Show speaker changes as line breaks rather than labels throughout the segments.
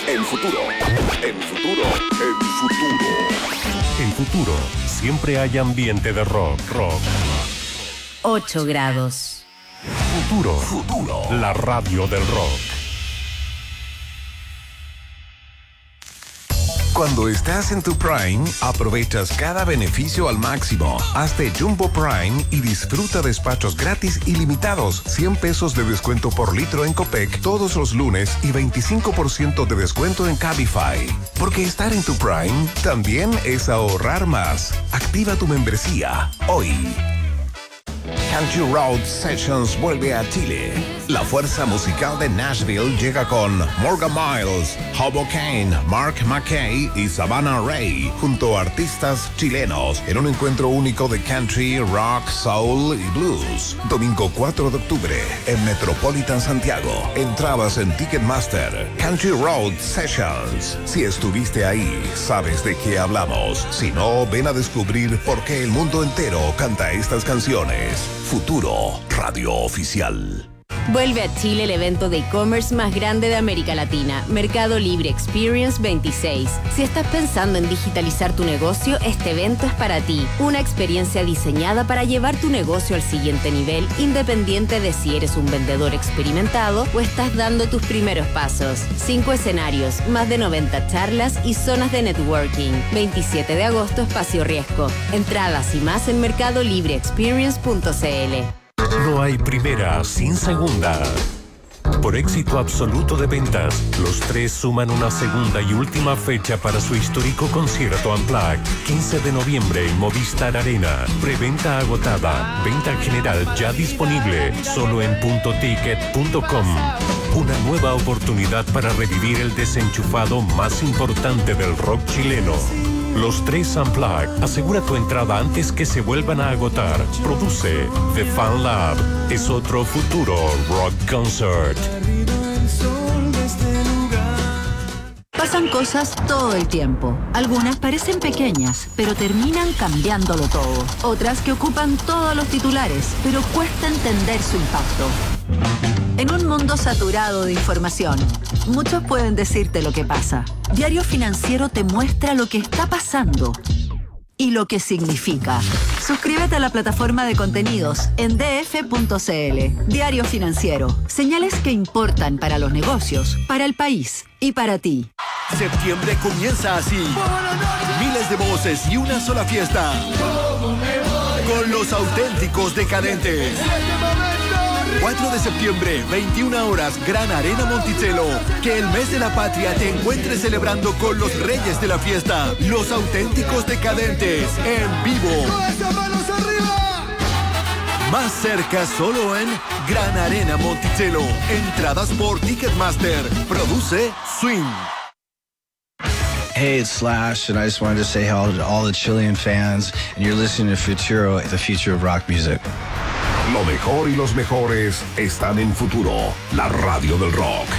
En futuro. En futuro. En futuro.
En futuro, siempre hay ambiente de rock.
8 grados.
Futuro. La radio del rock.
Cuando estás en tu Prime, aprovechas cada beneficio al máximo. Hazte Jumbo Prime y disfruta despachos gratis ilimitados, 100 pesos de descuento por litro en Copec todos los lunes y 25% de descuento en Cabify. Porque estar en tu Prime también es ahorrar más. Activa tu membresía hoy. Country Road Sessions vuelve a Chile. La fuerza musical de Nashville llega con Morgan Miles, Hobo Kane, Mark McKay y Savannah Ray, junto a artistas chilenos, en un encuentro único de country, rock, soul y blues. Domingo 4 de octubre, en Metropolitan Santiago. Entradas en Ticketmaster. Country Road Sessions. Si estuviste ahí, sabes de qué hablamos. Si no, ven a descubrir por qué el mundo entero canta estas canciones. Futuro, radio oficial.
Vuelve a Chile el evento de e-commerce más grande de América Latina, Mercado Libre Experience 26. Si estás pensando en digitalizar tu negocio, este evento es para ti. Una experiencia diseñada para llevar tu negocio al siguiente nivel, independiente de si eres un vendedor experimentado o estás dando tus primeros pasos. 5 escenarios, más de 90 charlas y zonas de networking. 27 de agosto, Espacio Riesgo. Entradas y más en mercadolibreexperience.cl.
No hay primera sin segunda. Por éxito absoluto de ventas, los tres suman una segunda y última fecha para su histórico concierto Unplugged. 15 de noviembre en Movistar Arena. Preventa agotada. Venta general ya disponible. Solo en .ticket.com. Una nueva oportunidad para revivir el desenchufado más importante del rock chileno. Los tres Unplugged. Asegura tu entrada antes que se vuelvan a agotar. Produce The Fan Lab. Es otro futuro rock concert.
Pasan cosas todo el tiempo. Algunas parecen pequeñas, pero terminan cambiándolo todo. Otras que ocupan todos los titulares, pero cuesta entender su impacto. En un mundo saturado de información, muchos pueden decirte lo que pasa. Diario Financiero te muestra lo que está pasando y lo que significa. Suscríbete a la plataforma de contenidos en df.cl. Diario Financiero. Señales que importan para los negocios, para el país y para ti.
Septiembre comienza así. Miles de voces y una sola fiesta. Con los auténticos decadentes. 4 de septiembre, 21 horas, Gran Arena Monticello. Que el mes de la patria te encuentre celebrando con los reyes de la fiesta. Los auténticos decadentes, en vivo. Más cerca solo en Gran Arena Monticello. Entradas por Ticketmaster. Produce Swing.
Hey, it's Slash, and I just wanted to say hello to all the Chilean fans, and you're listening to Futuro, the future of rock music.
Lo mejor y los mejores están en Futuro, la radio del rock.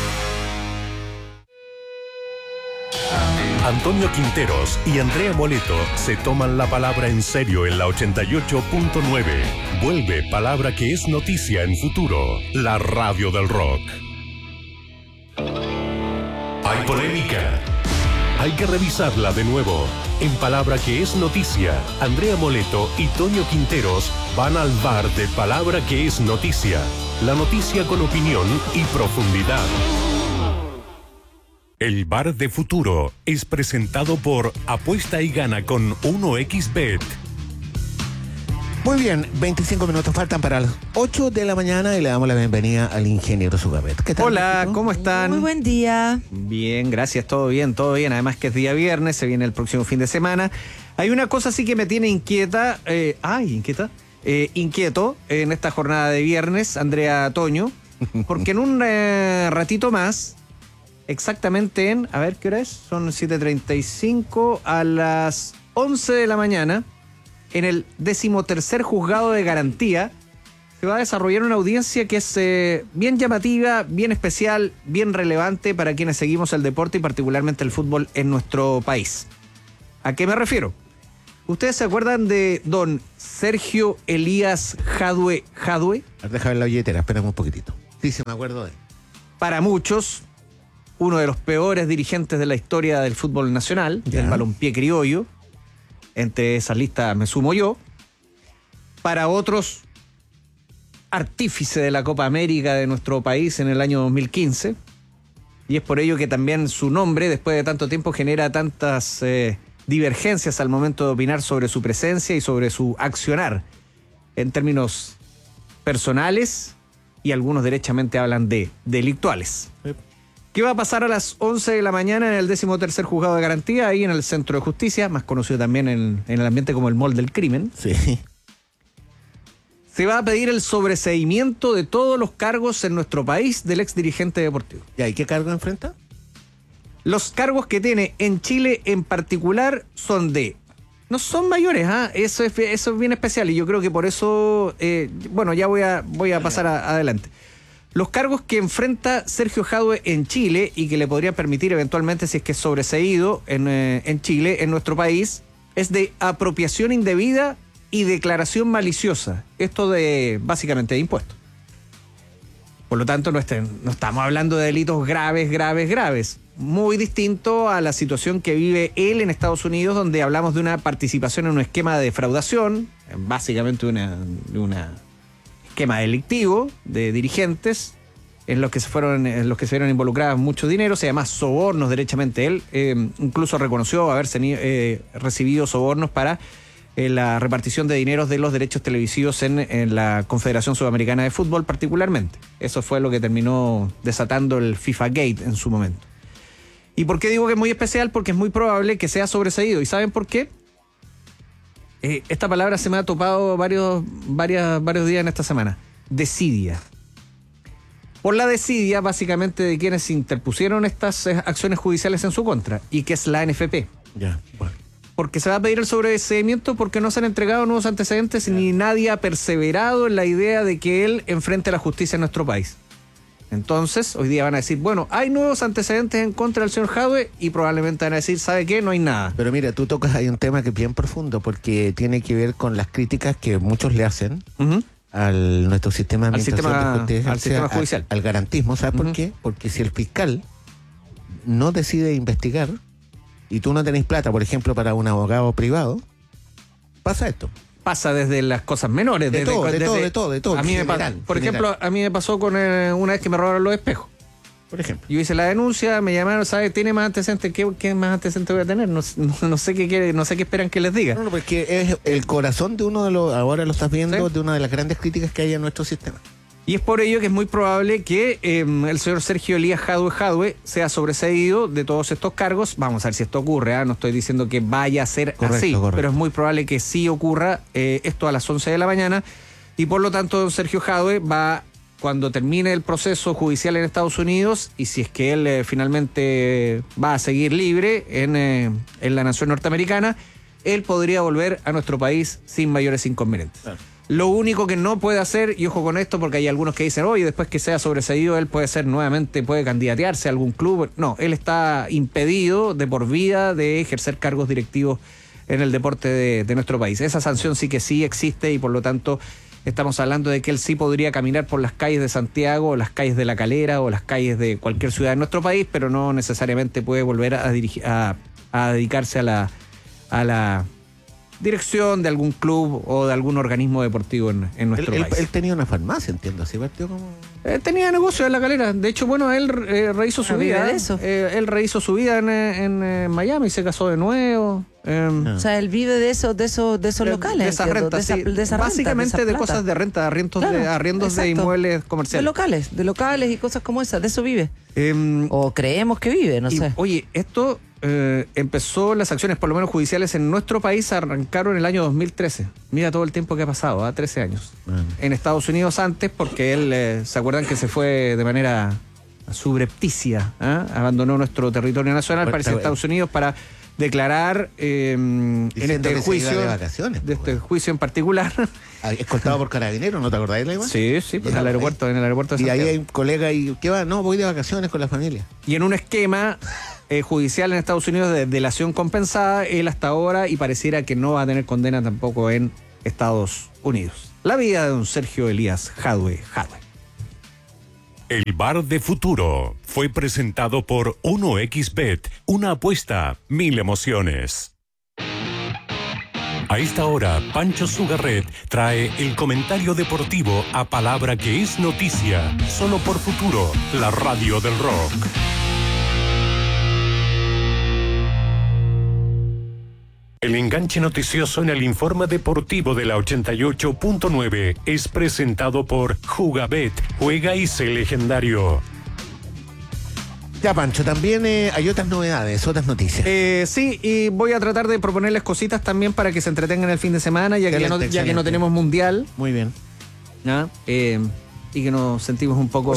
Antonio Quinteros y Andrea Moleto se toman la palabra en serio en la 88.9. Vuelve Palabra que es noticia en Futuro, la radio del rock. Hay polémica. Hay que revisarla de nuevo. En Palabra que es noticia, Andrea Moleto y Toño Quinteros van al bar de Palabra que es noticia. La noticia con opinión y profundidad. El bar de Futuro es presentado por Apuesta y Gana con 1xBet.
Muy bien, 25 minutos faltan para las 8 de la mañana y le damos la bienvenida al ingeniero Sugabet. ¿Qué tal?
Hola,
Chico?
¿cómo están?
Muy buen día.
Bien, gracias, todo bien, todo bien. Además que es día viernes, se viene el próximo fin de semana. Hay una cosa sí que me tiene inquieta. Inquieto en esta jornada de viernes, Andrea, Toño, porque en un ratito más, exactamente en, a ver qué hora es, son 7:35, a las 11 de la mañana, en el 13º juzgado de garantía, se va a desarrollar una audiencia que es bien llamativa, bien especial, bien relevante para quienes seguimos el deporte y particularmente el fútbol en nuestro país. ¿A qué me refiero? ¿Ustedes se acuerdan de don Sergio Elías Jadue?
Déjame ver la billetera, espérame un poquitito. Sí, me acuerdo de él.
Para muchos, uno de los peores dirigentes de la historia del fútbol nacional, del balompié criollo. Entre esas listas me sumo yo. Para otros, artífice de la Copa América de nuestro país en el año 2015. Y es por ello que también su nombre, después de tanto tiempo, genera tantas divergencias al momento de opinar sobre su presencia y sobre su accionar en términos personales, y algunos derechamente hablan de delictuales. ¿Qué va a pasar a las 11 de la mañana en el 13º Juzgado de Garantía, ahí en el Centro de Justicia, más conocido también en el ambiente como el Mall del Crimen?
Sí.
Se va a pedir el sobreseimiento de todos los cargos en nuestro país del ex dirigente deportivo.
¿Y qué cargo enfrenta?
Los cargos que tiene en Chile en particular son no son mayores, eso es bien especial, y yo creo que por eso, ya voy a pasar adelante. Los cargos que enfrenta Sergio Jadue en Chile y que le podrían permitir eventualmente, si es que es sobreseído en Chile, en nuestro país, es de apropiación indebida y declaración maliciosa. Esto básicamente de impuestos. Por lo tanto, no estamos hablando de delitos graves. Muy distinto a la situación que vive él en Estados Unidos, donde hablamos de una participación en un esquema de defraudación, básicamente una esquema delictivo de dirigentes en los que se vieron involucrados mucho dinero, se llama sobornos derechamente. Él incluso reconoció haber recibido sobornos para la repartición de dineros de los derechos televisivos en la Confederación Sudamericana de Fútbol particularmente. Eso fue lo que terminó desatando el FIFA Gate en su momento. ¿Y por qué digo que es muy especial? Porque es muy probable que sea sobreseído. ¿Y saben por qué? Esta palabra se me ha topado varios días en esta semana. Desidia. Por la desidia, básicamente, de quienes interpusieron estas acciones judiciales en su contra, y que es la NFP.
Ya, bueno.
Porque se va a pedir el sobreseimiento porque no se han entregado nuevos antecedentes ni nadie ha perseverado en la idea de que él enfrente la justicia en nuestro país. Entonces, hoy día van a decir, bueno, hay nuevos antecedentes en contra del señor Jadue, y probablemente van a decir, ¿sabe qué? No hay nada.
Pero mira, tú tocas ahí un tema que es bien profundo, porque tiene que ver con las críticas que muchos le hacen al nuestro sistema de administración de justicia,
al sistema judicial.
Al garantismo. ¿Sabes por qué? Porque si el fiscal no decide investigar y tú no tenés plata, por ejemplo, para un abogado privado, pasa esto.
Pasa desde las cosas menores.
De todo.
A mí por ejemplo, a mí me pasó con una vez que me robaron los espejos.
Por ejemplo.
Yo hice la denuncia, me llamaron, ¿sabe? ¿Tiene más antecedentes? ¿Qué más antecedentes voy a tener? No sé qué esperan que les diga.
No, porque es el corazón de uno de los, ahora lo estás viendo, ¿sí?, de una de las grandes críticas que hay en nuestro sistema.
Y es por ello que es muy probable que el señor Sergio Elías Jadue sea sobreseído de todos estos cargos. Vamos a ver si esto ocurre, no estoy diciendo que vaya a ser así, pero es muy probable que sí ocurra esto a las 11 de la mañana. Y por lo tanto, don Sergio Jadue va, cuando termine el proceso judicial en Estados Unidos, y si es que él finalmente va a seguir libre en la nación norteamericana, él podría volver a nuestro país sin mayores inconvenientes. Claro. Lo único que no puede hacer, y ojo con esto porque hay algunos que dicen, oye, después que sea sobreseído, él puede candidatearse a algún club. No, él está impedido de por vida de ejercer cargos directivos en el deporte de nuestro país. Esa sanción sí que sí existe, y por lo tanto estamos hablando de que él sí podría caminar por las calles de Santiago, o las calles de La Calera, o las calles de cualquier ciudad de nuestro país, pero no necesariamente puede volver a dedicarse a la dirección de algún club o de algún organismo deportivo en nuestro país.
Él tenía una farmacia, entiendo, así partió como...
tenía negocio en La Calera. De hecho, bueno, él rehizo su vida.
De eso.
Él rehizo su vida en Miami, se casó de nuevo.
O sea, él vive de esos locales.
De esas rentas, sí. Básicamente de cosas de renta, de arriendos de inmuebles comerciales.
De locales y cosas como esas, de eso vive. O creemos que vive, no sé.
Oye, esto empezó, las acciones por lo menos judiciales en nuestro país arrancaron en el año 2013. Mira todo el tiempo que ha pasado, 13 años. En Estados Unidos antes, porque él, ¿se acuerdan que se fue de manera subrepticia? Abandonó nuestro territorio nacional para irse a Estados Unidos para declarar en este juicio, de este juicio en particular.
Escoltado por carabineros, ¿no te acordás de la igual?
Sí, en el aeropuerto de Santiago.
Y ahí hay un colega y ¿qué va? No, voy de vacaciones con la familia.
Y en un esquema judicial en Estados Unidos de delación compensada, él hasta ahora, y pareciera que no va a tener condena tampoco en Estados Unidos. La vida de don Sergio Elías Jadue.
El Bar de Futuro fue presentado por 1xBet, una apuesta, 1000 emociones. A esta hora, Pancho Sugarret trae el comentario deportivo a palabra que es noticia, solo por Futuro, la radio del rock. El enganche noticioso en el informe deportivo de la 88.9 es presentado por Jugabet, juega y sé legendario.
Ya, Pancho, también hay otras novedades, otras noticias.
Sí, y voy a tratar de proponerles cositas también para que se entretengan el fin de semana, ya que no tenemos mundial.
Muy bien.
Y que nos sentimos un poco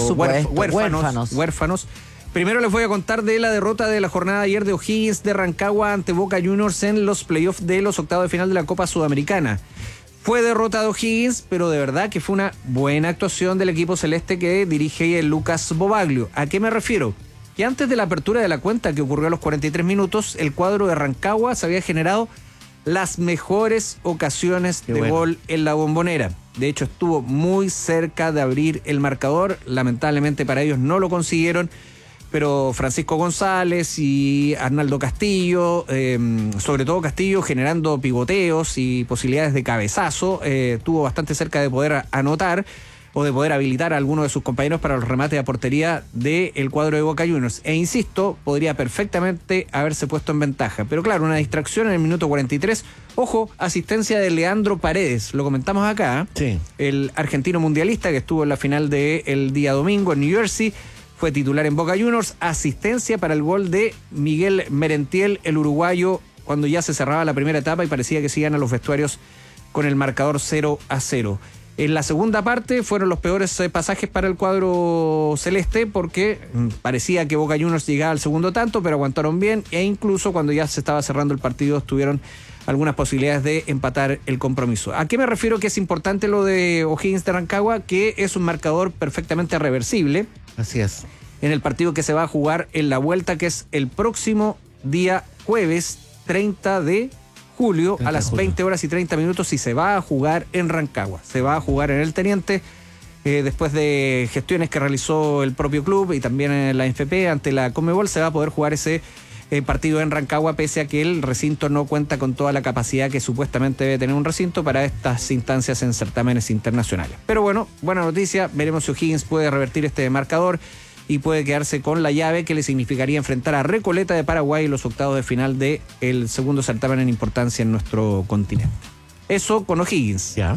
huérfanos. Primero les voy a contar de la derrota de la jornada de ayer de O'Higgins de Rancagua ante Boca Juniors en los playoffs de los octavos de final de la Copa Sudamericana. Fue derrota de O'Higgins, pero de verdad que fue una buena actuación del equipo celeste que dirige el Lucas Bobaglio. ¿A qué me refiero? Que antes de la apertura de la cuenta, que ocurrió a los 43 minutos, el cuadro de Rancagua se había generado las mejores ocasiones de gol en la Bombonera. De hecho, estuvo muy cerca de abrir el marcador. Lamentablemente para ellos no lo consiguieron, pero Francisco González y Arnaldo Castillo, sobre todo Castillo, generando pivoteos y posibilidades de cabezazo, estuvo bastante cerca de poder anotar o de poder habilitar a alguno de sus compañeros para los remates a portería del cuadro de Boca Juniors. E insisto, podría perfectamente haberse puesto en ventaja. Pero claro, una distracción en el minuto 43. Ojo, asistencia de Leandro Paredes, lo comentamos acá.
Sí.
El argentino mundialista que estuvo en la final del día domingo en New Jersey. Fue titular en Boca Juniors. Asistencia para el gol de Miguel Merentiel, el uruguayo, cuando ya se cerraba la primera etapa y parecía que se iban a los vestuarios con el marcador 0-0. En la segunda parte fueron los peores pasajes para el cuadro celeste porque parecía que Boca Juniors llegaba al segundo tanto, pero aguantaron bien e incluso cuando ya se estaba cerrando el partido tuvieron algunas posibilidades de empatar el compromiso. ¿A qué me refiero que es importante lo de O'Higgins de Rancagua? Que es un marcador perfectamente reversible.
Así es.
En el partido que se va a jugar en la vuelta, que es el próximo día jueves 30 de julio a las 20 horas y 30 minutos y se va a jugar en Rancagua. Se va a jugar en el Teniente después de gestiones que realizó el propio club y también en la NFP ante la Conmebol. Se va a poder jugar ese partido en Rancagua pese a que el recinto no cuenta con toda la capacidad que supuestamente debe tener un recinto para estas instancias en certámenes internacionales. Pero bueno, buena noticia. Veremos si O'Higgins puede revertir este marcador y puede quedarse con la llave que le significaría enfrentar a Recoleta de Paraguay en los octavos de final del segundo certamen en importancia en nuestro continente. Eso con O'Higgins.
Ya.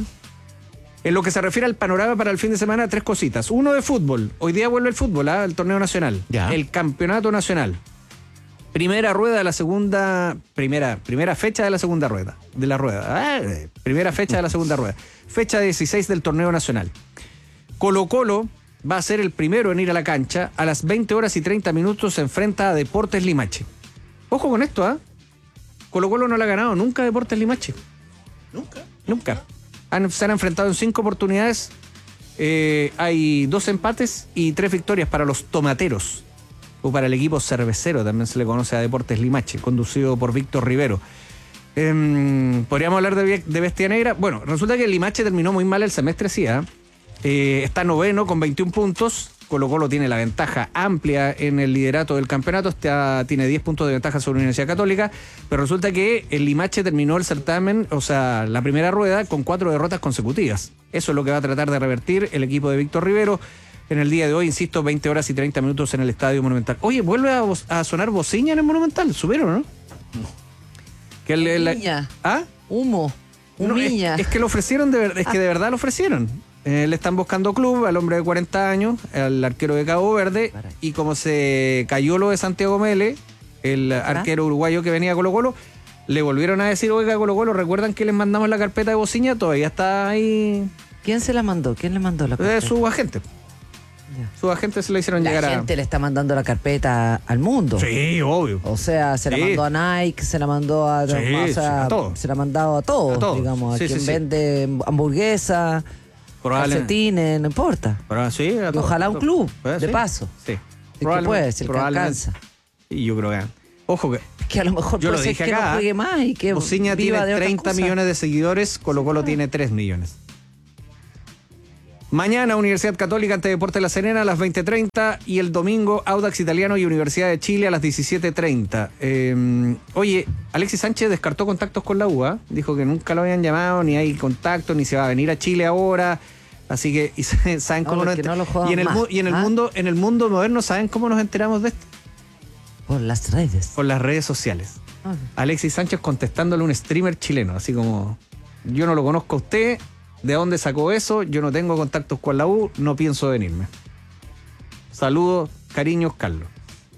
En lo que se refiere al panorama para el fin de semana, 3 cositas. Uno de fútbol. Hoy día vuelve el fútbol, el torneo nacional.
Ya.
El campeonato nacional. Primera rueda de la segunda... Primera fecha de la segunda rueda. Primera fecha de la segunda rueda. Fecha 16 del torneo nacional. Colo-Colo va a ser el primero en ir a la cancha. A las 20 horas y 30 minutos se enfrenta a Deportes Limache. Ojo con esto, Colo-Colo no le ha ganado nunca a Deportes Limache. Nunca. Se han enfrentado en 5 oportunidades. Hay 2 empates y 3 victorias para los tomateros. O para el equipo cervecero, también se le conoce a Deportes Limache, conducido por Víctor Rivero. ¿Podríamos hablar de Bestia Negra? Bueno, resulta que el Limache terminó muy mal el semestre, sí, está noveno con 21 puntos. Colo-Colo tiene la ventaja amplia en el liderato del campeonato. Tiene 10 puntos de ventaja sobre la Universidad Católica. Pero resulta que el Limache terminó el certamen, o sea, la primera rueda, con 4 derrotas consecutivas. Eso es lo que va a tratar de revertir el equipo de Víctor Rivero en el día de hoy, insisto, 20 horas y 30 minutos en el Estadio Monumental. Oye, vuelve a sonar bocina en el Monumental. ¿Subieron, no?
Humiña. Humo. Humiña.
Es que lo ofrecieron, es que de verdad lo ofrecieron. Le están buscando club al hombre de 40 años, al arquero de Cabo Verde, y como se cayó lo de Santiago Mele, el arquero uruguayo que venía a Colo-Colo, le volvieron a decir, oiga, Colo-Colo, ¿recuerdan que les mandamos la carpeta de bocina? Todavía está ahí.
¿Quién se la mandó? ¿Quién le mandó la carpeta?
Su agente. Sus agentes se le hicieron llegar a...
La gente le está mandando la carpeta al mundo.
Sí, obvio.
O sea, se la mandó a Nike, se la mandó a...
a todos.
Se la ha mandado a todos, digamos. A quien vende hamburguesa, calcetines, no importa.
Sí, a todos.
Ojalá un club, de paso.
Sí.
¿Qué puede? Si le alcanza.
Y yo creo que... Ojo que...
a lo mejor
yo
puede ser que no juegue más y que
Bociña tiene 30 millones de seguidores, Colo-Colo tiene 3 millones. Mañana Universidad Católica ante Deportes La Serena a las 20:30 y el domingo Audax Italiano y Universidad de Chile a las 17:30. Oye, Alexis Sánchez descartó contactos con la U, dijo que nunca lo habían llamado, ni hay contacto, ni se va a venir a Chile ahora. Así que saben cómo nos enteramos. Y en el mundo moderno, ¿saben cómo nos enteramos de esto?
Por las redes.
Por las redes sociales. Alexis Sánchez contestándole a un streamer chileno, así como: yo no lo conozco a usted, ¿de dónde sacó eso? Yo no tengo contactos con la U, no pienso venirme. Saludos, cariños, Carlos.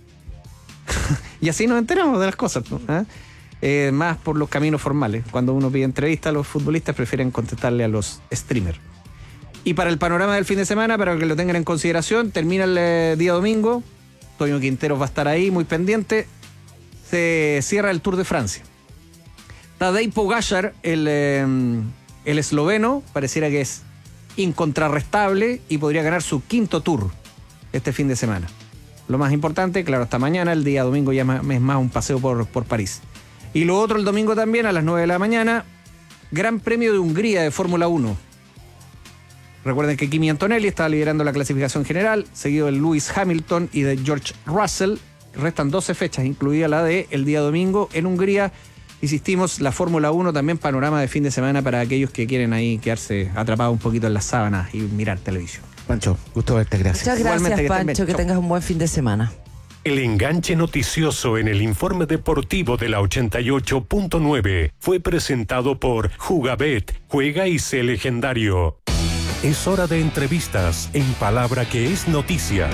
Y así nos enteramos de las cosas, ¿no? Más por los caminos formales. Cuando uno pide entrevista, los futbolistas prefieren contestarle a los streamers. Y para el panorama del fin de semana, para que lo tengan en consideración, termina el día domingo. Toño Quinteros va a estar ahí, muy pendiente. Se cierra el Tour de Francia. Tadej Pogačar, el esloveno, pareciera que es incontrarrestable y podría ganar su 5º Tour este fin de semana. Lo más importante, claro, hasta mañana, el día domingo ya es más un paseo por París. Y lo otro el domingo también a las 9 de la mañana, Gran Premio de Hungría de Fórmula 1. Recuerden que Kimi Antonelli está liderando la clasificación general, seguido de Lewis Hamilton y de George Russell. Restan 12 fechas, incluida la de el día domingo en Hungría. Insistimos, la Fórmula 1 también panorama de fin de semana para aquellos que quieren ahí quedarse atrapados un poquito en las sábanas y mirar televisión.
Pancho, gusto verte, gracias.
Muchas gracias,
igualmente,
Pancho, que tengas un buen fin de semana.
El enganche noticioso en el informe deportivo de la 88.9 fue presentado por Jugabet, juega y sé legendario. Es hora de entrevistas en Palabra que es noticia.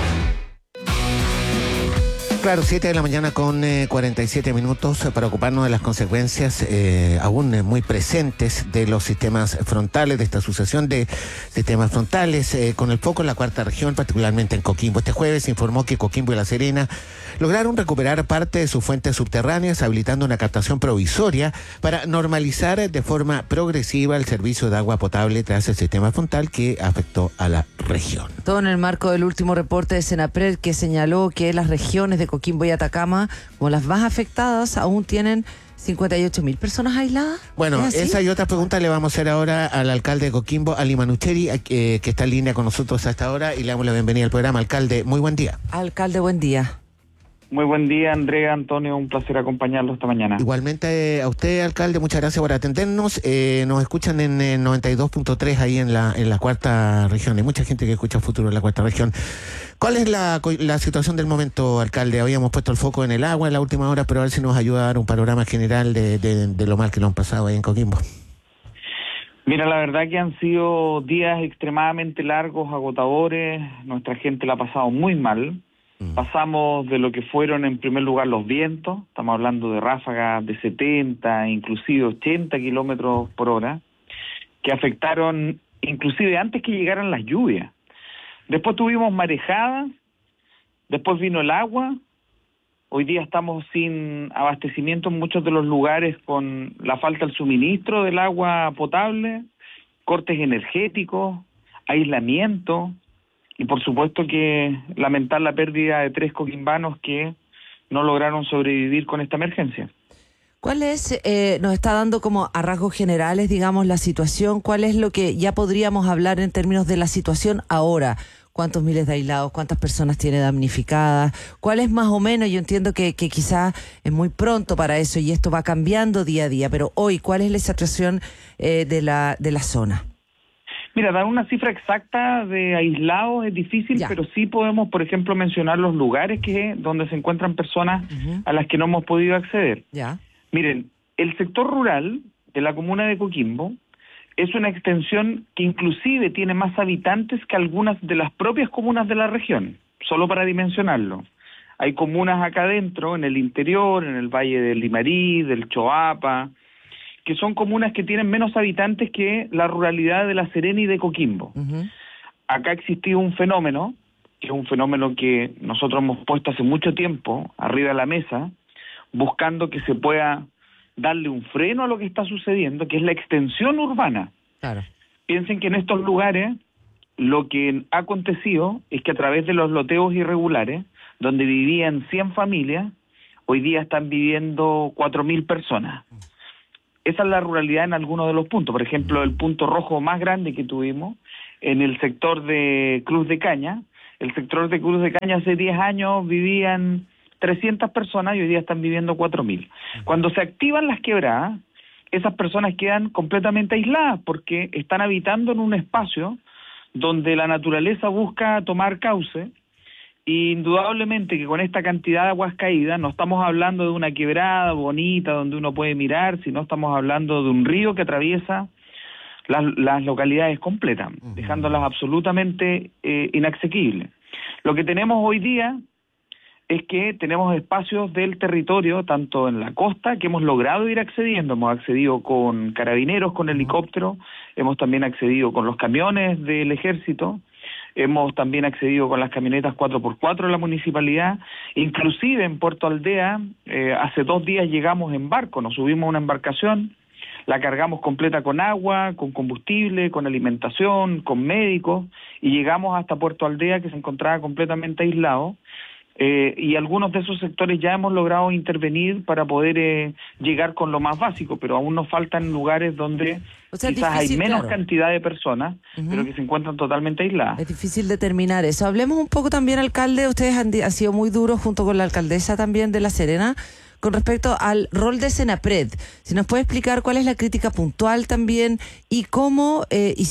Claro, 7 de la mañana con 47 minutos para ocuparnos de las consecuencias aún muy presentes de los sistemas frontales, de esta sucesión de sistemas frontales, con el foco en la cuarta región, particularmente en Coquimbo. Este jueves se informó que Coquimbo y La Serena lograron recuperar parte de sus fuentes subterráneas, habilitando una captación provisoria para normalizar de forma progresiva el servicio de agua potable tras el sistema frontal que afectó a la región.
Todo en el marco del último reporte de Senapred, que señaló que las regiones de Coquimbo y Atacama, como las más afectadas, aún tienen 58.000 personas aisladas.
Bueno, esa y otras preguntas le vamos a hacer ahora al alcalde de Coquimbo, Ali Manucheri, que está en línea con nosotros hasta ahora, y le damos la bienvenida al programa. Alcalde, muy buen día.
Alcalde, buen día.
Muy buen día, Andrea, Antonio, un placer acompañarlo esta mañana.
Igualmente a usted, alcalde, muchas gracias por atendernos. Nos escuchan en 92.3 ahí en la cuarta región. Hay mucha gente que escucha Futuro en la cuarta región. ¿Cuál es la situación del momento, alcalde? Habíamos puesto el foco en el agua en la última hora, pero a ver si nos ayuda a dar un panorama general de lo mal que lo han pasado ahí en Coquimbo.
Mira, la verdad que han sido días extremadamente largos, agotadores. Nuestra gente la ha pasado muy mal. Pasamos de lo que fueron en primer lugar los vientos, estamos hablando de ráfagas de 70, inclusive 80 kilómetros por hora, que afectaron inclusive antes que llegaran las lluvias. Después tuvimos marejadas, después vino el agua. Hoy día estamos sin abastecimiento en muchos de los lugares con la falta del suministro del agua potable, cortes energéticos, aislamiento. Y por supuesto que lamentar la pérdida de 3 coquimbanos que no lograron sobrevivir con esta emergencia.
¿Cuál es, nos está dando como a rasgos generales, digamos, la situación? ¿Cuál es lo que ya podríamos hablar en términos de la situación ahora? ¿Cuántos miles de aislados? ¿Cuántas personas tiene damnificadas? ¿Cuál es más o menos? Yo entiendo que quizás es muy pronto para eso y esto va cambiando día a día, pero hoy, ¿cuál es la situación de la zona?
Mira, dar una cifra exacta de aislados es difícil, pero sí podemos, por ejemplo, mencionar los lugares donde se encuentran personas a las que no hemos podido acceder. Miren, el sector rural de la comuna de Coquimbo es una extensión que inclusive tiene más habitantes que algunas de las propias comunas de la región, solo para dimensionarlo. Hay comunas acá adentro, en el interior, en el Valle del Limarí, del Choapa, que son comunas que tienen menos habitantes que la ruralidad de La Serena y de Coquimbo. Acá ha existido un fenómeno, que es un fenómeno que nosotros hemos puesto hace mucho tiempo arriba de la mesa, buscando que se pueda darle un freno a lo que está sucediendo, que es la extensión urbana. Piensen que en estos lugares lo que ha acontecido es que a través de los loteos irregulares, donde vivían 100 familias, hoy día están viviendo 4.000 personas. Esa es la ruralidad en algunos de los puntos. Por ejemplo, el punto rojo más grande que tuvimos en el sector de Cruz de Caña. El sector de Cruz de Caña hace 10 años vivían 300 personas y hoy día están viviendo 4.000. Cuando se activan las quebradas, esas personas quedan completamente aisladas porque están habitando en un espacio donde la naturaleza busca tomar cauce. Y indudablemente que con esta cantidad de aguas caídas no estamos hablando de una quebrada bonita donde uno puede mirar, sino estamos hablando de un río que atraviesa las localidades completas, dejándolas absolutamente inasequibles. Lo que tenemos hoy día es que tenemos espacios del territorio, tanto en la costa, que hemos logrado ir accediendo. Hemos accedido con carabineros, con helicópteros, hemos también accedido con los camiones del ejército, hemos también accedido con las camionetas 4x4 de la municipalidad, inclusive en Puerto Aldea, hace 2 días llegamos en barco, nos subimos a una embarcación, la cargamos completa con agua, con combustible, con alimentación, con médicos, y llegamos hasta Puerto Aldea, que se encontraba completamente aislado, y algunos de esos sectores ya hemos logrado intervenir para poder llegar con lo más básico, pero aún nos faltan lugares donde quizás hay menos cantidad de personas, pero que se encuentran totalmente aisladas.
Es difícil determinar eso. Hablemos un poco también, alcalde, ustedes han sido muy duros junto con la alcaldesa también de La Serena, con respecto al rol de Senapred. Si nos puede explicar cuál es la crítica puntual también y cómo y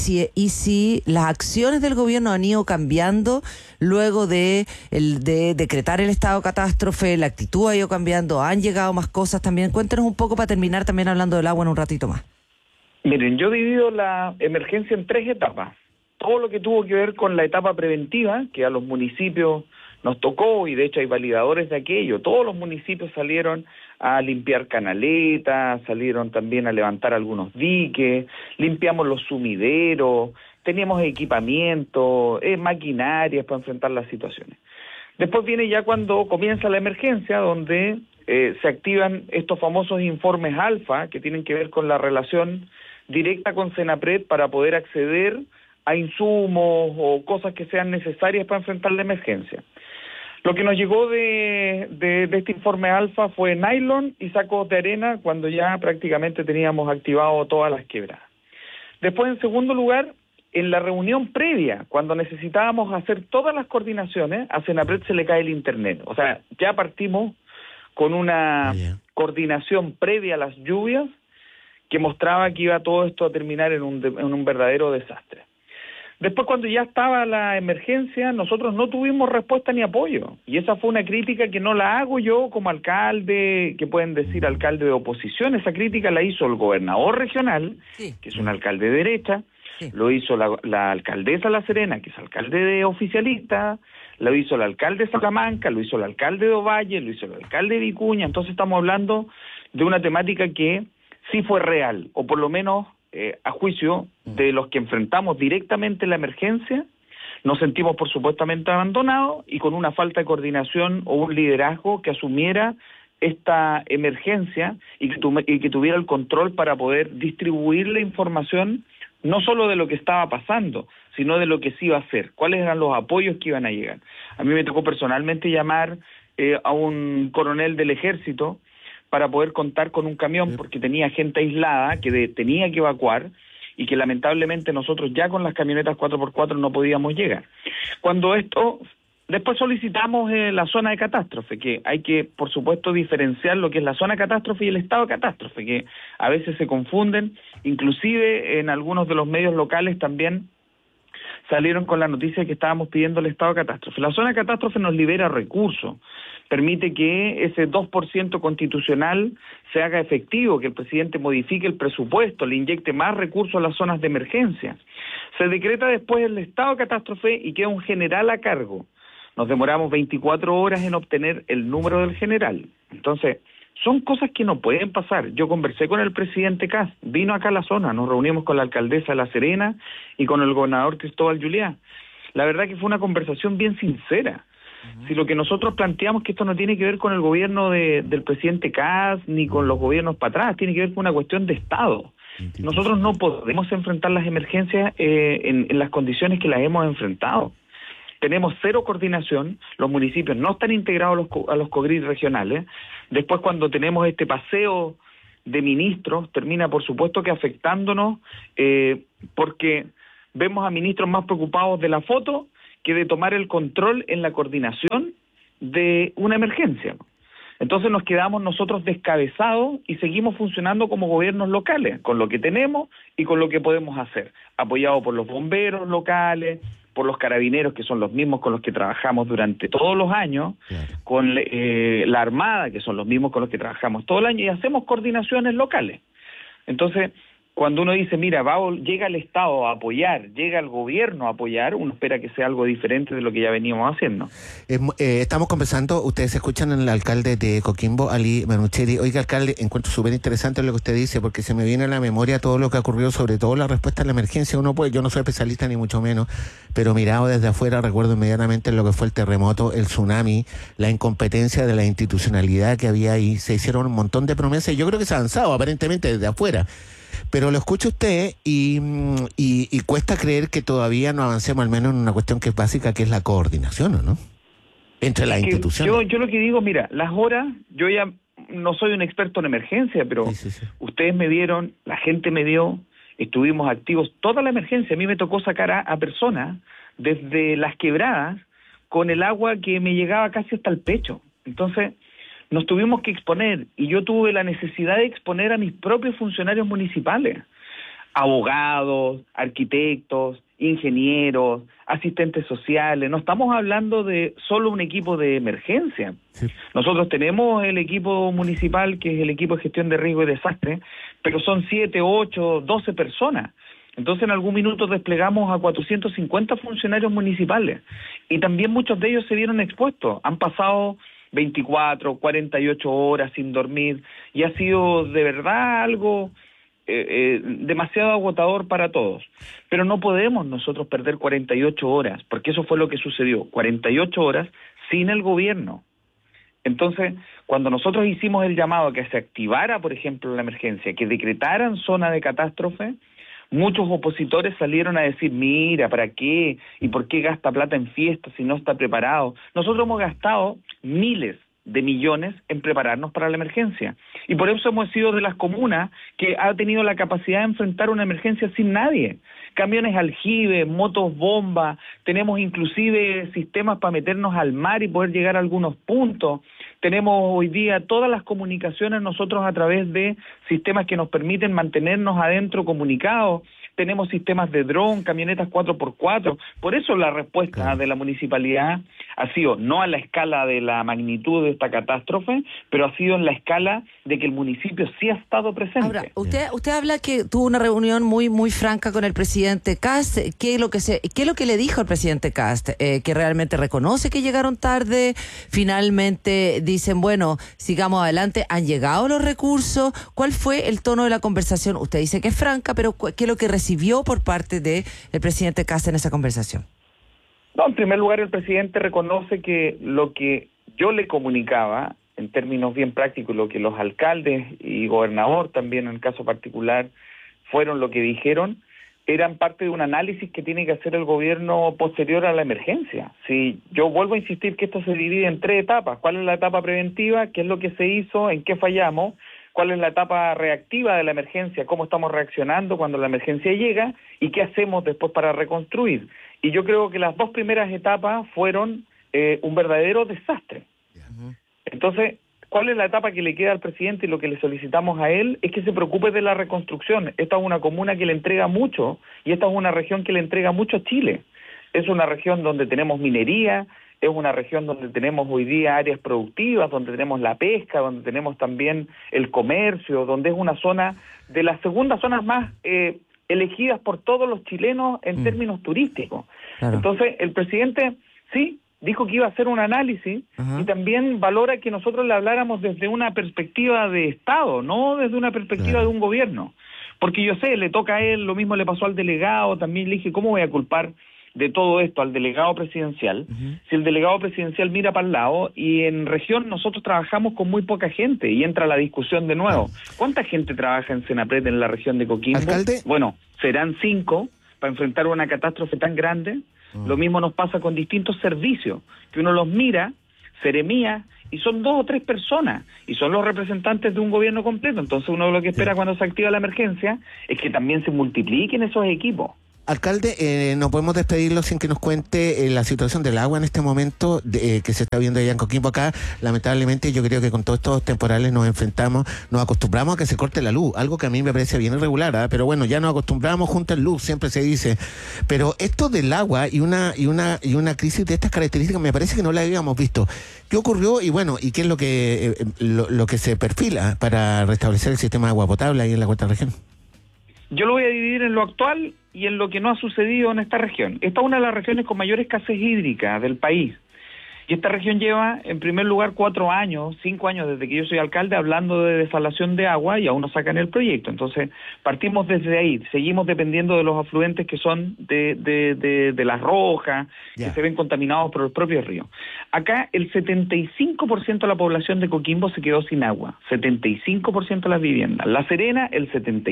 si las acciones del gobierno han ido cambiando luego de decretar el estado de catástrofe, la actitud ha ido cambiando, han llegado más cosas también. Cuéntenos un poco para terminar también hablando del agua en un ratito más.
Miren, yo he dividido la emergencia en 3 etapas. Todo lo que tuvo que ver con la etapa preventiva, que a los municipios nos tocó, y de hecho hay validadores de aquello. Todos los municipios salieron a limpiar canaletas, salieron también a levantar algunos diques, limpiamos los sumideros, teníamos equipamiento, maquinarias para enfrentar las situaciones. Después viene ya cuando comienza la emergencia, donde se activan estos famosos informes alfa, que tienen que ver con la relación directa con Senapred para poder acceder a insumos o cosas que sean necesarias para enfrentar la emergencia. Lo que nos llegó de este informe alfa fue nylon y sacos de arena cuando ya prácticamente teníamos activado todas las quebradas. Después, en segundo lugar, en la reunión previa, cuando necesitábamos hacer todas las coordinaciones, a Senapred se le cae el internet. O sea, ya partimos con una coordinación previa a las lluvias que mostraba que iba todo esto a terminar en un verdadero desastre. Después, cuando ya estaba la emergencia, nosotros no tuvimos respuesta ni apoyo. Y esa fue una crítica que no la hago yo como alcalde, que pueden decir alcalde de oposición. Esa crítica la hizo el gobernador regional, que es un alcalde de derecha, lo hizo la alcaldesa La Serena, que es alcalde de oficialista, lo hizo el alcalde de Salamanca, lo hizo el alcalde de Ovalle, lo hizo el alcalde de Vicuña. Entonces estamos hablando de una temática que sí fue real, o por lo menos a juicio de los que enfrentamos directamente la emergencia, nos sentimos por supuestamente abandonados y con una falta de coordinación o un liderazgo que asumiera esta emergencia y que tuviera el control para poder distribuir la información no solo de lo que estaba pasando, sino de lo que se iba a hacer, cuáles eran los apoyos que iban a llegar. A mí me tocó personalmente llamar a un coronel del ejército para poder contar con un camión porque tenía gente aislada que tenía que evacuar y que lamentablemente nosotros ya con las camionetas 4x4 no podíamos llegar. Cuando esto, después solicitamos la zona de catástrofe, que hay que, por supuesto, diferenciar lo que es la zona de catástrofe y el estado de catástrofe, que a veces se confunden, inclusive en algunos de los medios locales también salieron con la noticia de que estábamos pidiendo el estado de catástrofe. La zona de catástrofe nos libera recursos, permite que ese 2% constitucional se haga efectivo, que el presidente modifique el presupuesto, le inyecte más recursos a las zonas de emergencia. Se decreta después el estado de catástrofe y queda un general a cargo. Nos demoramos 24 horas en obtener el número del general. Entonces, son cosas que no pueden pasar. Yo conversé con el presidente Kast, vino acá a la zona, nos reunimos con la alcaldesa de La Serena y con el gobernador Cristóbal Juliá. La verdad que fue una conversación bien sincera. Si lo que nosotros planteamos que esto no tiene que ver con el gobierno del presidente Kast ni con los gobiernos para atrás, tiene que ver con una cuestión de Estado. Nosotros no podemos enfrentar las emergencias en las condiciones que las hemos enfrentado. Tenemos cero coordinación, los municipios no están integrados a los COGRID regionales. Después, cuando tenemos este paseo de ministros, termina por supuesto que afectándonos porque vemos a ministros más preocupados de la foto que de tomar el control en la coordinación de una emergencia. Entonces nos quedamos nosotros descabezados y seguimos funcionando como gobiernos locales, con lo que tenemos y con lo que podemos hacer, apoyados por los bomberos locales, por los carabineros, que son los mismos con los que trabajamos durante todos los años, con la Armada, que son los mismos con los que trabajamos todo el año, y hacemos coordinaciones locales. Entonces, cuando uno dice, mira, llega el Estado a apoyar, llega el gobierno a apoyar, uno espera que sea algo diferente de lo que ya veníamos haciendo.
Estamos conversando, ustedes escuchan al alcalde de Coquimbo, Ali Manucheri. Oiga, alcalde, encuentro súper interesante lo que usted dice, porque se me viene a la memoria todo lo que ha ocurrido, sobre todo la respuesta a la emergencia. Yo no soy especialista ni mucho menos, pero mirado desde afuera recuerdo inmediatamente lo que fue el terremoto, el tsunami, la incompetencia de la institucionalidad que había ahí. Se hicieron un montón de promesas y yo creo que se ha avanzado aparentemente desde afuera. Pero lo escucha usted y cuesta creer que todavía no avancemos al menos en una cuestión que es básica, que es la coordinación, ¿no? Entre las instituciones.
Yo lo que digo, mira, las horas, yo ya no soy un experto en emergencia, pero ustedes me dieron, la gente me dio, estuvimos activos toda la emergencia. A mí me tocó sacar a personas desde las quebradas con el agua que me llegaba casi hasta el pecho. Entonces, nos tuvimos que exponer, y yo tuve la necesidad de exponer a mis propios funcionarios municipales, abogados, arquitectos, ingenieros, asistentes sociales. No estamos hablando de solo un equipo de emergencia. Sí. Nosotros tenemos el equipo municipal, que es el equipo de gestión de riesgo y desastre, pero son 7, 8, 12 personas. Entonces en algún minuto desplegamos a 450 funcionarios municipales, y también muchos de ellos se vieron expuestos. Han pasado 24, 48 horas sin dormir, y ha sido de verdad algo demasiado agotador para todos. Pero no podemos nosotros perder 48 horas, porque eso fue lo que sucedió, 48 horas sin el gobierno. Entonces, cuando nosotros hicimos el llamado a que se activara, por ejemplo, la emergencia, que decretaran zona de catástrofe, muchos opositores salieron a decir, mira, ¿para qué? ¿Y por qué gasta plata en fiestas si no está preparado? Nosotros hemos gastado miles de millones en prepararnos para la emergencia. Y por eso hemos sido de las comunas que ha tenido la capacidad de enfrentar una emergencia sin nadie. Camiones aljibe, motos bomba, tenemos inclusive sistemas para meternos al mar y poder llegar a algunos puntos. Tenemos hoy día todas las comunicaciones nosotros a través de sistemas que nos permiten mantenernos adentro comunicados. Tenemos sistemas de dron, camionetas 4x4. Por eso la respuesta de la municipalidad ha sido no a la escala de la magnitud de esta catástrofe, pero ha sido en la escala de que el municipio sí ha estado presente.
Ahora, usted habla que tuvo una reunión muy franca con el presidente Kast. ¿Qué es lo que le dijo el presidente Kast? ¿Que realmente reconoce que llegaron tarde? Finalmente dicen, bueno, sigamos adelante. ¿Han llegado los recursos? ¿Cuál fue el tono de la conversación? Usted dice que es franca, pero ¿qué es lo que recibió por parte del presidente Kast en esa conversación?
No, en primer lugar, el presidente reconoce que lo que yo le comunicaba, en términos bien prácticos, lo que los alcaldes y gobernador también en el caso particular fueron lo que dijeron, eran parte de un análisis que tiene que hacer el gobierno posterior a la emergencia. Si yo vuelvo a insistir que esto se divide en 3 etapas. ¿Cuál es la etapa preventiva? ¿Qué es lo que se hizo? ¿En qué fallamos? ¿Cuál es la etapa reactiva de la emergencia? ¿Cómo estamos reaccionando cuando la emergencia llega? ¿Y qué hacemos después para reconstruir? Y yo creo que las 2 primeras etapas fueron un verdadero desastre. Entonces, ¿cuál es la etapa que le queda al presidente? Y lo que le solicitamos a él es que se preocupe de la reconstrucción. Esta es una comuna que le entrega mucho, y esta es una región que le entrega mucho a Chile. Es una región donde tenemos minería, es una región donde tenemos hoy día áreas productivas, donde tenemos la pesca, donde tenemos también el comercio, donde es una zona de las segundas zonas más elegidas por todos los chilenos en términos turísticos. Claro. Entonces, el presidente sí dijo que iba a hacer un análisis y también valora que nosotros le habláramos desde una perspectiva de Estado, no desde una perspectiva de un gobierno. Porque yo sé, le toca a él, lo mismo le pasó al delegado, también le dije, ¿cómo voy a culpar de todo esto al delegado presidencial? Si el delegado presidencial mira para el lado, y en región nosotros trabajamos con muy poca gente, y entra la discusión de nuevo. ¿Cuánta gente trabaja en Senapred en la región de Coquimbo? ¿Alcalde? Bueno, serán 5 para enfrentar una catástrofe tan grande. Lo mismo nos pasa con distintos servicios, que uno los mira, seremía, y son 2 o 3 personas, y son los representantes de un gobierno completo. Entonces uno lo que espera cuando se activa la emergencia es que también se multipliquen esos equipos.
Alcalde, no podemos despedirlo sin que nos cuente la situación del agua en este momento que se está viendo allá en Coquimbo. Acá, lamentablemente, yo creo que con todos estos temporales nos acostumbramos a que se corte la luz, algo que a mí me parece bien irregular, ¿eh? Pero bueno, ya nos acostumbramos junto al luz, siempre se dice. Pero esto del agua y una crisis de estas características me parece que no la habíamos visto. ¿Qué ocurrió y bueno, y qué es lo que se perfila para restablecer el sistema de agua potable ahí en la cuarta región?
Yo lo voy a dividir en lo actual y en lo que no ha sucedido en esta región. Esta es una de las regiones con mayor escasez hídrica del país. Y esta región lleva, en primer lugar, 5 años desde que yo soy alcalde, hablando de desalación de agua y aún no sacan el proyecto. Entonces, partimos desde ahí. Seguimos dependiendo de los afluentes que son de las rojas, que se ven contaminados por los propios ríos. Acá, el 75% de la población de Coquimbo se quedó sin agua. 75% de las viviendas. La Serena, el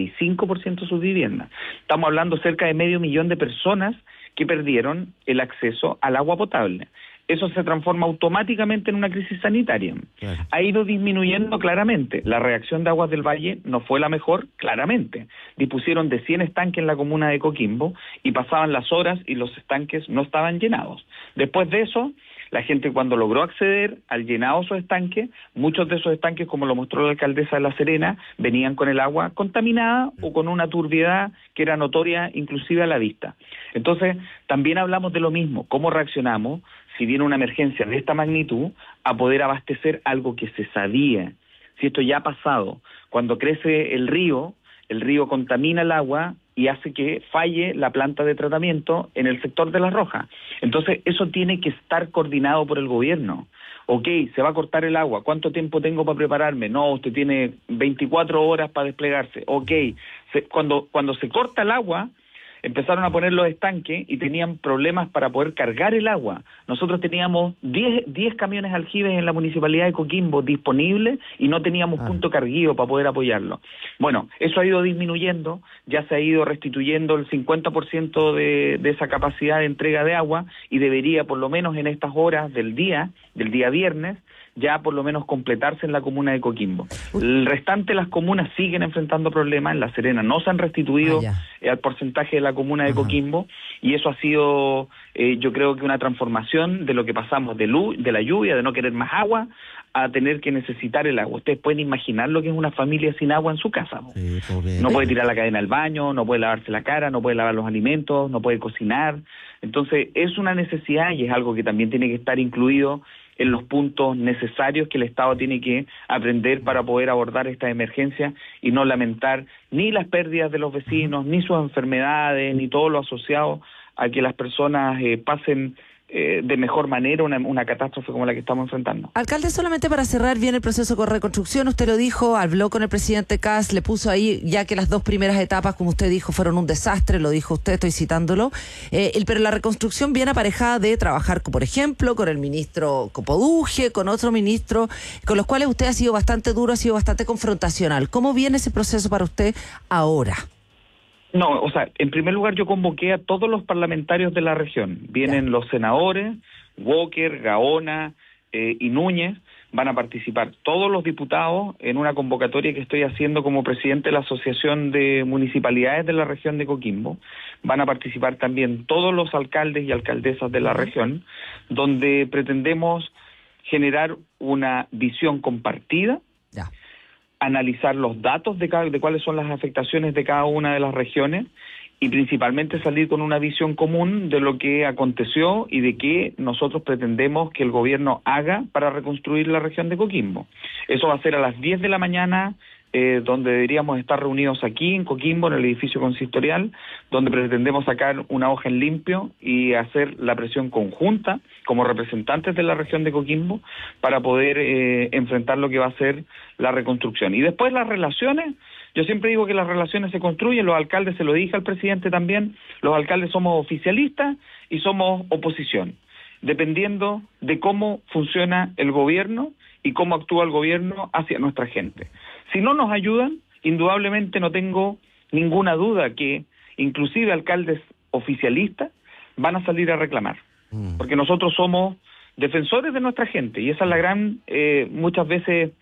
75% de sus viviendas. Estamos hablando cerca de 500.000 de personas que perdieron el acceso al agua potable. Eso se transforma automáticamente en una crisis sanitaria. Claro. Ha ido disminuyendo claramente. La reacción de Aguas del Valle no fue la mejor, claramente. Dispusieron de 100 estanques en la comuna de Coquimbo y pasaban las horas y los estanques no estaban llenados. Después de eso, la gente cuando logró acceder al llenado de esos estanques, muchos de esos estanques, como lo mostró la alcaldesa de La Serena, venían con el agua contaminada o con una turbiedad que era notoria inclusive a la vista. Entonces, también hablamos de lo mismo, cómo reaccionamos si viene una emergencia de esta magnitud, a poder abastecer algo que se sabía. Si esto ya ha pasado, cuando crece el río contamina el agua y hace que falle la planta de tratamiento en el sector de Las Rojas. Entonces, eso tiene que estar coordinado por el gobierno. Ok, se va a cortar el agua, ¿cuánto tiempo tengo para prepararme? No, usted tiene 24 horas para desplegarse. Ok, cuando se corta el agua, empezaron a poner los estanques y tenían problemas para poder cargar el agua. Nosotros teníamos 10 camiones aljibes en la municipalidad de Coquimbo disponibles y no teníamos punto carguío para poder apoyarlo. Bueno, eso ha ido disminuyendo, ya se ha ido restituyendo el 50% de esa capacidad de entrega de agua y debería, por lo menos en estas horas del día viernes, ya por lo menos completarse en la comuna de Coquimbo. El restante de las comunas siguen enfrentando problemas. En La Serena no se han restituido al porcentaje de la comuna de Coquimbo y eso ha sido, yo creo que una transformación de lo que pasamos de la lluvia, de no querer más agua, a tener que necesitar el agua. Ustedes pueden imaginar lo que es una familia sin agua en su casa. Sí, no puede tirar la cadena al baño, no puede lavarse la cara, no puede lavar los alimentos, no puede cocinar. Entonces es una necesidad y es algo que también tiene que estar incluido en los puntos necesarios que el Estado tiene que aprender para poder abordar esta emergencia y no lamentar ni las pérdidas de los vecinos, ni sus enfermedades, ni todo lo asociado a que las personas pasen de mejor manera una catástrofe como la que estamos enfrentando.
Alcalde, solamente para cerrar bien el proceso de reconstrucción, usted lo dijo, habló con el presidente Kast, le puso ahí, ya que las 2 primeras etapas, como usted dijo, fueron un desastre, lo dijo usted, estoy citándolo, pero la reconstrucción viene aparejada de trabajar, por ejemplo, con el ministro Copoduje, con otro ministro, con los cuales usted ha sido bastante duro, ha sido bastante confrontacional. ¿Cómo viene ese proceso para usted ahora?
No, o sea, en primer lugar yo convoqué a todos los parlamentarios de la región. Vienen los senadores, Walker, Gaona y Núñez, van a participar todos los diputados en una convocatoria que estoy haciendo como presidente de la Asociación de Municipalidades de la región de Coquimbo. Van a participar también todos los alcaldes y alcaldesas de la región, donde pretendemos generar una visión compartida, analizar los datos de cuáles son las afectaciones de cada una de las regiones y principalmente salir con una visión común de lo que aconteció y de qué nosotros pretendemos que el gobierno haga para reconstruir la región de Coquimbo. Eso va a ser a las 10 de la mañana, donde deberíamos estar reunidos aquí en Coquimbo, en el edificio consistorial, donde pretendemos sacar una hoja en limpio y hacer la presión conjunta como representantes de la región de Coquimbo para poder enfrentar lo que va a ser la reconstrucción. Y después las relaciones, yo siempre digo que las relaciones se construyen, los alcaldes, se lo dije al presidente también, los alcaldes somos oficialistas y somos oposición, dependiendo de cómo funciona el gobierno y cómo actúa el gobierno hacia nuestra gente. Si no nos ayudan, indudablemente no tengo ninguna duda que inclusive alcaldes oficialistas van a salir a reclamar, porque nosotros somos defensores de nuestra gente y esa es la gran, muchas veces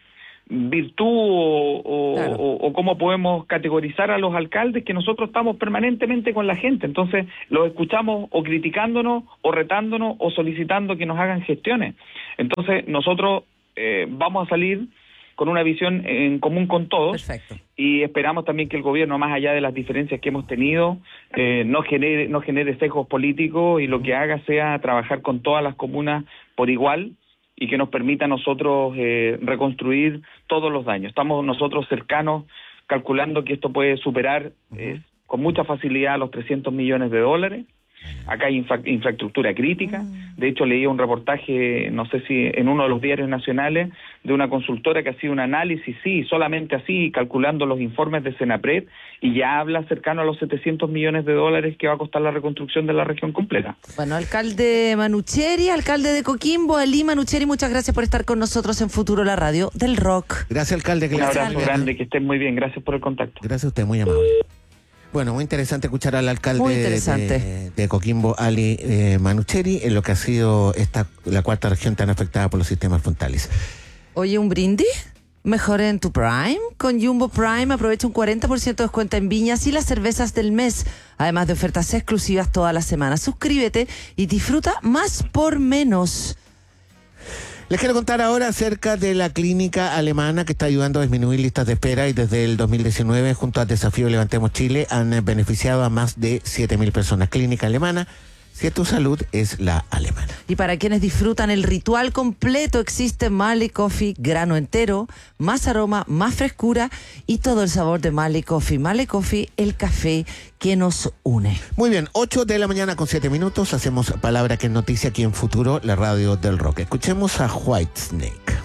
virtud o cómo podemos categorizar a los alcaldes, que nosotros estamos permanentemente con la gente, entonces los escuchamos o criticándonos o retándonos o solicitando que nos hagan gestiones. Entonces nosotros vamos a salir con una visión en común con todos.
Perfecto.
Y esperamos también que el gobierno, más allá de las diferencias que hemos tenido, no genere sesgos políticos y lo que haga sea trabajar con todas las comunas por igual y que nos permita a nosotros reconstruir todos los daños. Estamos nosotros cercanos, calculando que esto puede superar con mucha facilidad los $300 millones. Acá hay infraestructura crítica. De hecho, leí un reportaje, no sé si en uno de los diarios nacionales, de una consultora que ha sido un análisis, solamente así, calculando los informes de Senapred, y ya habla cercano a los $700 millones que va a costar la reconstrucción de la región completa.
Bueno, alcalde Manucheri, alcalde de Coquimbo, Ali Manucheri, muchas gracias por estar con nosotros en Futuro, la radio del rock.
Gracias, alcalde.
Un abrazo grande, que estén muy bien. Gracias por el contacto.
Gracias a usted, muy amable. Bueno, muy interesante escuchar al alcalde de Coquimbo, Ali Manucheri, en lo que ha sido la cuarta región tan afectada por los sistemas frontales.
Oye, ¿un brindis? Mejora en tu Prime. Con Jumbo Prime aprovecha un 40% de descuento en viñas y las cervezas del mes, además de ofertas exclusivas toda la semana. Suscríbete y disfruta más por menos.
Les quiero contar ahora acerca de la clínica alemana que está ayudando a disminuir listas de espera y desde el 2019, junto al desafío Levantemos Chile, han beneficiado a más de 7.000 personas. Clínica alemana, si tu salud es la alemana.
Y para quienes disfrutan el ritual completo, existe Marley Coffee, grano entero, más aroma, más frescura y todo el sabor de Marley Coffee. Marley Coffee, el café que nos une.
Muy bien, 8 de la mañana con 7 minutos. Hacemos Palabra que es noticia aquí en Futuro, la radio del rock. Escuchemos a Whitesnake.